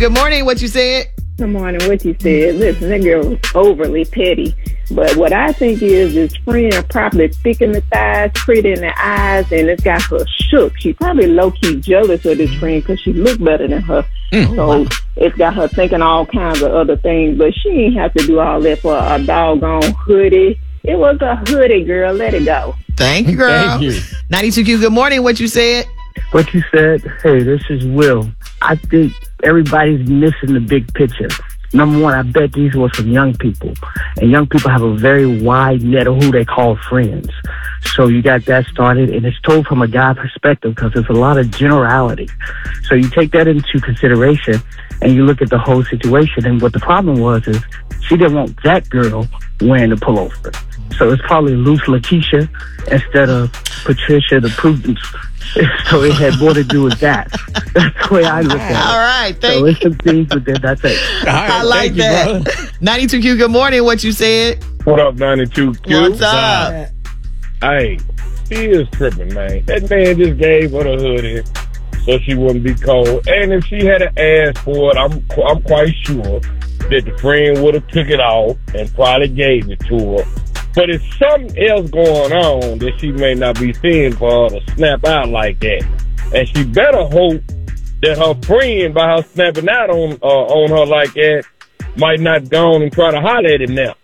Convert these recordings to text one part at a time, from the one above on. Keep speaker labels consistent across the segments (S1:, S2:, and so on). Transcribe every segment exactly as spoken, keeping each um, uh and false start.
S1: Good morning. What you said?
S2: Good morning. What you said? Listen, that girl was overly petty. But what I think is, his friend probably thick in the thighs, pretty in the eyes, and it's got her shook. She probably low-key jealous of this friend because she look better than her. Mm, so wow. It's got her thinking all kinds of other things. But she ain't have to do all that for a doggone hoodie. It was a hoodie, girl. Let it go.
S1: Thank you, girl.
S3: Thank you.
S1: ninety-two Q, good morning. What you said?
S4: What you said, hey, this is Will. I think everybody's missing the big picture. Number one, I bet these were some young people. And young people have a very wide net of who they call friends. So you got that started, and it's told from a guy perspective because there's a lot of generality. So you take that into consideration, and you look at the whole situation. And what the problem was is she didn't want that girl wearing the pullover. So it's probably loose Lakeisha instead of Patricia the Prudence. So it had more to do with that. That's the way I look at it.
S1: All right, thank
S4: so it's some things, but then that's it.
S3: Right,
S1: I like
S3: you,
S1: that.
S3: brother.
S1: ninety-two Q, good morning. What you said?
S5: What up, ninety-two Q?
S1: What's up?
S5: Hey, she is tripping, man. That man just gave her the hoodie so she wouldn't be cold. And if she had asked for it, I'm I'm quite sure that the friend would have took it off and probably gave it to her. But it's something else going on that she may not be seeing for her to snap out like that. And she better hope that her friend, by her snapping out on uh, on her like that, might not go on and try to holler at him now.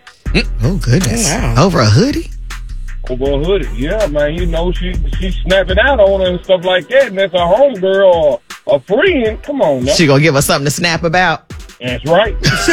S1: Oh, goodness.
S3: Wow.
S1: Over a hoodie?
S5: Over a hoodie. Yeah, man. You know, she she's snapping out on her and stuff like that. And that's a homegirl or a friend. Come on now.
S1: She gonna give us something to snap about.
S5: That's right.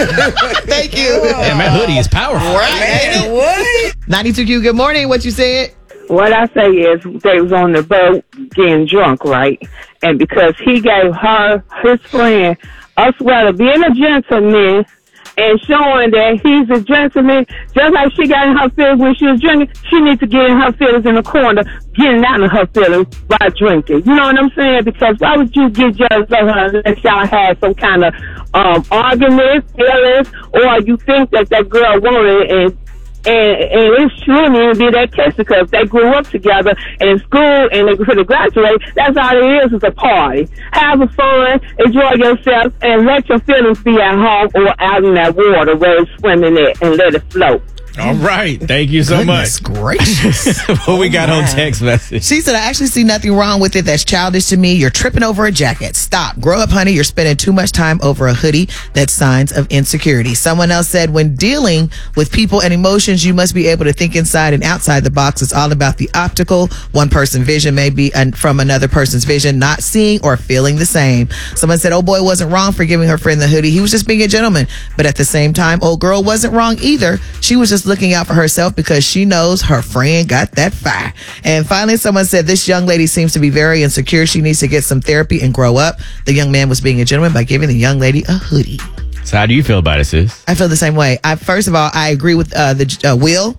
S1: Thank you.
S3: Damn, that hoodie is powerful.
S1: Right.
S6: What?
S1: ninety-two Q, good morning. What you said?
S2: What I say is they was on the boat getting drunk, right? And because he gave her, his friend, a sweater, being a gentleman and showing that he's a gentleman, just like she got in her feelings when she was drinking, she needs to get in her feelings in the corner, getting out of her feelings by drinking. You know what I'm saying? Because why would you get jealous of her unless y'all had some kind of um, argument, feelings, or you think that that girl wanted and And, and it shouldn't even be that case because they grew up together in school and they could have graduated. That's all it is, is a party. Have a fun, enjoy yourself, and let your feelings be at home or out in that water where it's swimming at and let it float.
S3: All right. Thank you so
S1: Goodness
S3: much.
S1: gracious.
S3: What we got
S1: Oh,
S3: on
S1: man.
S3: text message?
S1: She said, I actually see nothing wrong with it. That's childish to me. You're tripping over a jacket. Stop. Grow up, honey. You're spending too much time over a hoodie. That's signs of insecurity. Someone else said, when dealing with people and emotions, you must be able to think inside and outside the box. It's all about the optical. One person's vision may be an- from another person's vision, not seeing or feeling the same. Someone said, oh boy wasn't wrong for giving her friend the hoodie. He was just being a gentleman. But at the same time, old girl wasn't wrong either. She was just looking out for herself because she knows her friend got that fire. And finally, someone said, this young lady seems to be very insecure. She needs to get some therapy and grow up. The young man was being a gentleman by giving the young lady a hoodie.
S3: So how do you feel about it, sis?
S1: I feel the same way. I First of all, I agree with uh, the uh, Will.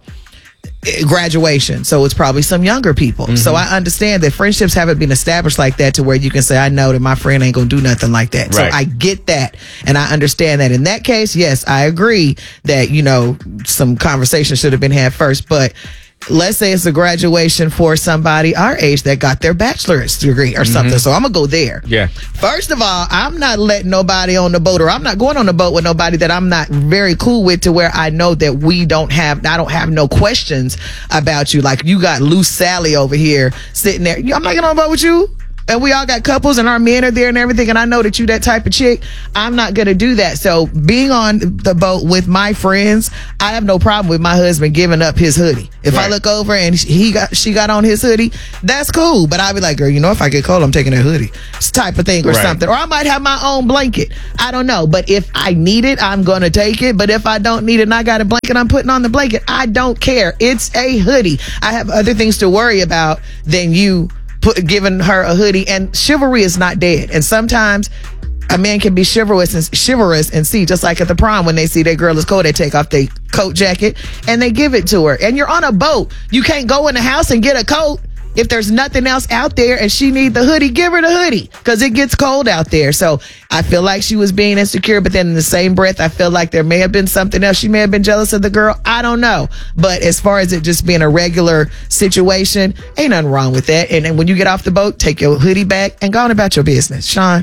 S1: Graduation, so it's probably some younger people. Mm-hmm. So I understand that friendships haven't been established like that to where you can say, I know that my friend ain't gonna do nothing like that.
S3: Right.
S1: So I get that, and I understand that. In that case, yes, I agree that, you know, some conversation should have been had first. But let's say it's a graduation for somebody our age that got their bachelor's degree or mm-hmm. something. So I'm gonna go there.
S3: Yeah.
S1: First of all, I'm not letting nobody on the boat, or I'm not going on the boat with nobody that I'm not very cool with, to where I know that we don't have, I don't have no questions about you. Like, you got loose Sally over here sitting there. I'm not getting on the boat with you. And we all got couples and our men are there and everything. And I know that you that type of chick. I'm not going to do that. So being on the boat with my friends, I have no problem with my husband giving up his hoodie. If right. I look over and he got, she got on his hoodie, that's cool. But I'll be like, girl, you know, if I get cold, I'm taking that hoodie. It's type of thing or right. something. Or I might have my own blanket. I don't know. But if I need it, I'm going to take it. But if I don't need it and I got a blanket, I'm putting on the blanket. I don't care. It's a hoodie. I have other things to worry about than you Put, giving her a hoodie. And chivalry is not dead. And sometimes a man can be chivalrous and chivalrous and see, just like at the prom, when they see that girl is cold, they take off their coat jacket and they give it to her. And you're on a boat. You can't go in the house and get a coat. If there's nothing else out there and she need the hoodie, give her the hoodie, because it gets cold out there. So I feel like she was being insecure, but then in the same breath, I feel like there may have been something else. She may have been jealous of the girl. I don't know. But as far as it just being a regular situation, ain't nothing wrong with that. And then when you get off the boat, take your hoodie back and go on about your business. Sean?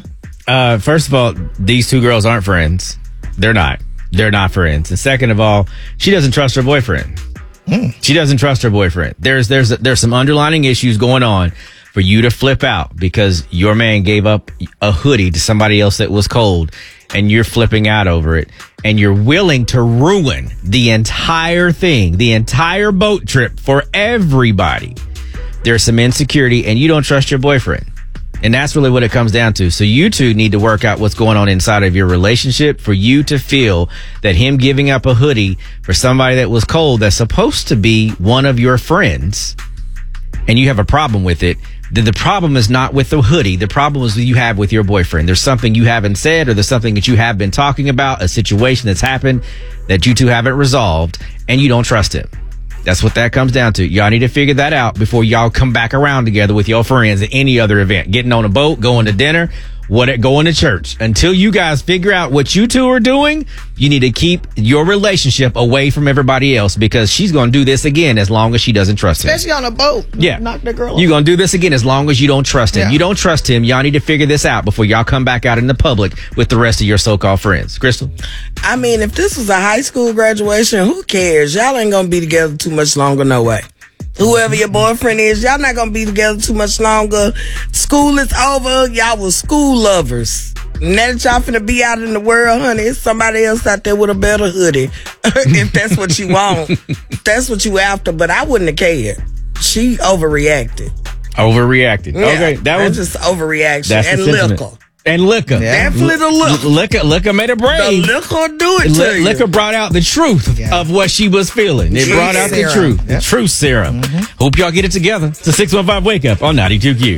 S3: Uh, first of all, these two girls aren't friends. They're not. They're not friends. And second of all, she doesn't trust her boyfriend. Mm. She doesn't trust her boyfriend. There's there's there's some underlying issues going on for you to flip out because your man gave up a hoodie to somebody else that was cold, and you're flipping out over it, and you're willing to ruin the entire thing, the entire boat trip for everybody. There's some insecurity, and you don't trust your boyfriend. And that's really what it comes down to. So you two need to work out what's going on inside of your relationship for you to feel that him giving up a hoodie for somebody that was cold that's supposed to be one of your friends, and you have a problem with it, then the problem is not with the hoodie. The problem is that you have with your boyfriend. There's something you haven't said, or there's something that you have been talking about, a situation that's happened that you two haven't resolved, and you don't trust him. That's what that comes down to. Y'all need to figure that out before y'all come back around together with your friends at any other event. Getting on a boat, going to dinner, what going to church. Until you guys figure out what you two are doing, you need to keep your relationship away from everybody else, because she's going to do this again as long as she doesn't trust him.
S1: Especially on a boat.
S3: Yeah.
S1: Knock the girl
S3: You're
S1: off.
S3: going to do this again as long as you don't trust him.
S1: Yeah.
S3: You don't trust him. Y'all need to figure this out before y'all come back out in the public with the rest of your so-called friends. Crystal?
S6: I mean, if this was a high school graduation, who cares? Y'all ain't gonna be together too much longer, no way. Whoever your boyfriend is, y'all not gonna be together too much longer. School is over. Y'all was school lovers. Now that y'all finna be out in the world, honey, it's somebody else out there with a better hoodie. If that's what you want. If that's what you after. But I wouldn't have cared. She overreacted.
S3: Overreacted.
S6: Yeah,
S3: Okay. That
S6: that's
S3: was
S6: just overreaction.
S3: that's
S6: And
S3: the sentiment.
S6: liquor.
S3: And liquor.
S1: Yeah.
S6: Definitely the liquor.
S3: Liquor, liquor made a
S6: The
S3: brain.
S6: liquor do it to
S3: Li-
S6: you.
S3: liquor brought out the truth
S1: Yeah.
S3: of what she was feeling. It
S6: Yeah.
S3: brought out the
S1: Serum.
S3: truth.
S1: Yep.
S3: The truth serum. Hope y'all get it together. It's a six one five Wake Up on ninety-two Q.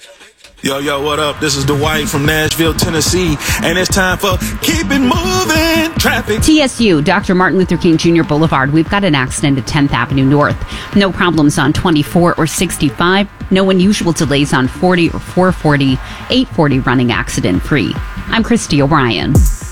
S7: Yo, yo, what up? This is Dwight from Nashville, Tennessee, and it's time for Keep It Moving Traffic.
S8: T S U, Doctor Martin Luther King Junior Boulevard. We've got an accident at tenth Avenue North. No problems on twenty-four or sixty-five. No unusual delays on forty or four forty, eight forty running accident free. I'm Christy O'Brien.